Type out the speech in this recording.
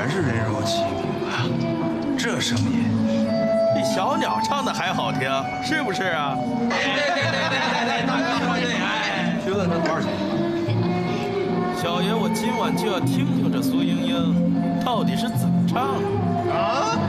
是人如其名啊，这声音比小鸟唱的还好听，是不是啊？ 对，大哥说对，哎，去问他多少钱？ 小爷我今晚就要听听这苏莺莺到底是怎么唱的。 啊？